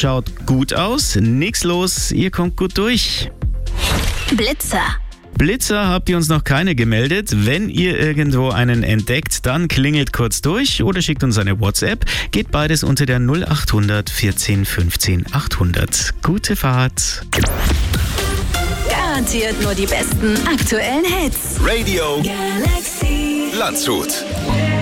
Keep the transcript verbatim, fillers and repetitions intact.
schaut gut aus. Nix los, ihr kommt gut durch. Blitzer. Blitzer habt ihr uns noch keine gemeldet. Wenn ihr irgendwo einen entdeckt, dann klingelt kurz durch oder schickt uns eine WhatsApp. Geht beides unter der null acht hundert vierzehn fünfzehn achthundert. Gute Fahrt. Garantiert nur die besten aktuellen Hits. Radio Galaxy. Landshut.